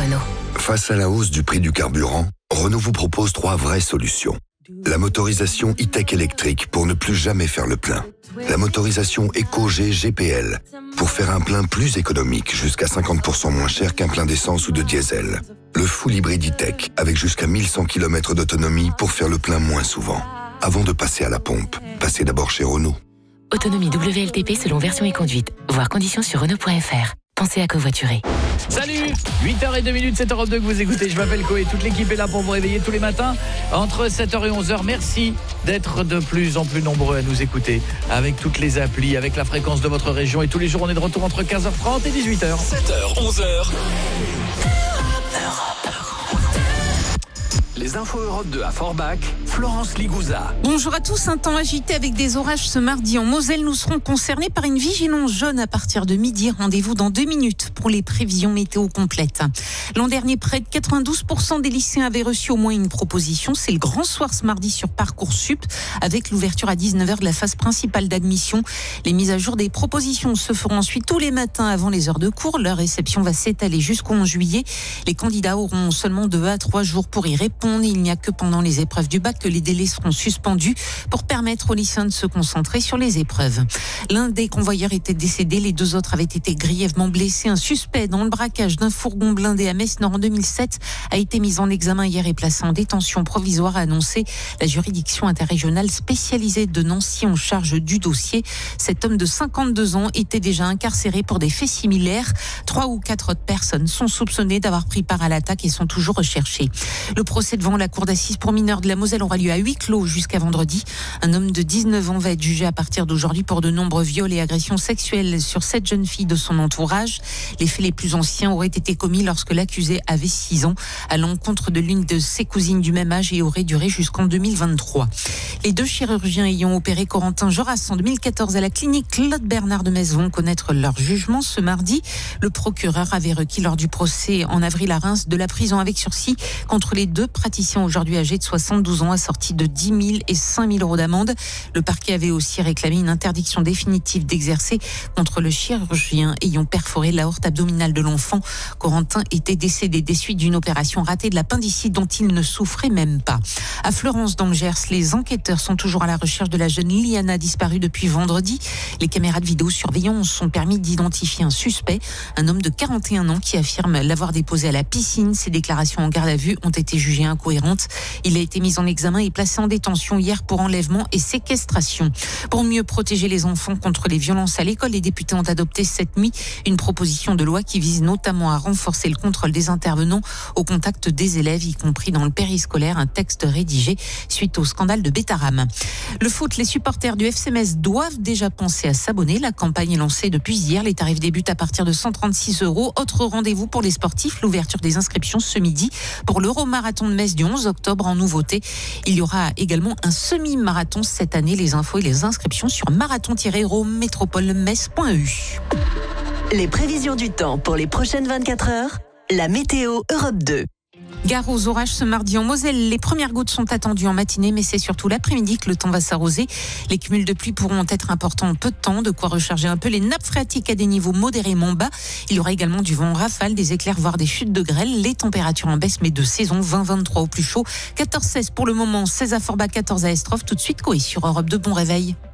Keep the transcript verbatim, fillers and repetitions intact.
Renault. Face à la hausse du prix du carburant, Renault vous propose trois vraies solutions. La motorisation e-tech électrique pour ne plus jamais faire le plein. La motorisation Eco-G G P L pour faire un plein plus économique, jusqu'à cinquante pour cent moins cher qu'un plein d'essence ou de diesel. Le full hybride e-tech avec jusqu'à mille cent kilomètres d'autonomie pour faire le plein moins souvent. Avant de passer à la pompe, passez d'abord chez Renault. Autonomie W L T P selon version et conduite. Voir conditions sur Renault point F R. Pensez à covoiturer. Salut, huit heures zéro deux, c'est Europe deux que vous écoutez. Je m'appelle Koé, toute l'équipe est là pour vous réveiller tous les matins entre sept heures et onze heures. Merci d'être de plus en plus nombreux à nous écouter avec toutes les applis, avec la fréquence de votre région, et tous les jours on est de retour entre quinze heures trente et dix-huit heures. sept heures, onze heures. Les infos Europe deux à Forbach, Florence Ligouza. Bonjour à tous, un temps agité avec des orages ce mardi en Moselle. Nous serons concernés par une vigilance jaune à partir de midi. Rendez-vous dans deux minutes pour les prévisions météo complètes. L'an dernier, près de quatre-vingt-douze pour cent des lycéens avaient reçu au moins une proposition. C'est le grand soir ce mardi sur Parcoursup avec l'ouverture à dix-neuf heures de la phase principale d'admission. Les mises à jour des propositions se feront ensuite tous les matins avant les heures de cours. Leur réception va s'étaler jusqu'au onze juillet. Les candidats auront seulement deux à trois jours pour y répondre. Il n'y a que pendant les épreuves du bac que les délais seront suspendus pour permettre aux lycéens de se concentrer sur les épreuves. L'un des convoyeurs était décédé, les deux autres avaient été grièvement blessés. Un suspect dans le braquage d'un fourgon blindé à Metz-Nord en deux mille sept a été mis en examen hier et placé en détention provisoire, a annoncé la juridiction interrégionale spécialisée de Nancy en charge du dossier. Cet homme de cinquante-deux ans était déjà incarcéré pour des faits similaires. Trois ou quatre autres personnes sont soupçonnées d'avoir pris part à l'attaque et sont toujours recherchées. Le procès devant la cour d'assises pour mineurs de la Moselle aura lieu à huis clos jusqu'à vendredi. Un homme de dix-neuf ans va être jugé à partir d'aujourd'hui pour de nombreux viols et agressions sexuelles sur sept jeunes filles de son entourage. Les faits les plus anciens auraient été commis lorsque l'accusé avait six ans à l'encontre de l'une de ses cousines du même âge et auraient duré jusqu'en deux mille vingt-trois. Les deux chirurgiens ayant opéré Corentin Joras en deux mille quatorze à la clinique Claude Bernard de Metz vont connaître leur jugement ce mardi. Le procureur avait requis lors du procès en avril à Reims de la prison avec sursis contre les deux praticiens aujourd'hui âgés de soixante-douze ans assortis de dix mille et cinq mille euros d'amende. Le parquet avait aussi réclamé une interdiction définitive d'exercer contre le chirurgien ayant perforé l'aorte abdominale de l'enfant. Corentin était décédé des suites d'une opération ratée de l'appendicite dont il ne souffrait même pas. À Florence, dans le Gers, les enquêteurs sont toujours à la recherche de la jeune Liana disparue depuis vendredi. Les caméras de vidéosurveillance ont permis d'identifier un suspect, un homme de quarante et un ans qui affirme l'avoir déposée à la piscine. Ses déclarations en garde à vue ont été jugées incohérente. Il a été mis en examen et placé en détention hier pour enlèvement et séquestration. Pour mieux protéger les enfants contre les violences à l'école, les députés ont adopté cette nuit une proposition de loi qui vise notamment à renforcer le contrôle des intervenants au contact des élèves, y compris dans le périscolaire, un texte rédigé suite au scandale de Bétarame. Le foot, les supporters du F C Metz doivent déjà penser à s'abonner. La campagne est lancée depuis hier. Les tarifs débutent à partir de cent trente-six euros. Autre rendez-vous pour les sportifs, l'ouverture des inscriptions ce midi pour l'Euro-Marathon de Metz du onze octobre. En nouveauté, il y aura également un semi-marathon cette année. Les infos et les inscriptions sur marathon tiret métropole metz point e u. Les prévisions du temps pour les prochaines vingt-quatre heures, la météo Europe deux. Gare aux orages ce mardi en Moselle. Les premières gouttes sont attendues en matinée, mais c'est surtout l'après-midi que le temps va s'arroser. Les cumuls de pluie pourront être importants en peu de temps, de quoi recharger un peu les nappes phréatiques à des niveaux modérément bas. Il y aura également du vent en rafale, des éclairs, voire des chutes de grêle. Les températures en baisse, mais de saison, vingt à vingt-trois au plus chaud. quatorze à seize pour le moment, seize à Forbach, quatorze à Estroff. Tout de suite, Koé sur Europe deux, bon réveil.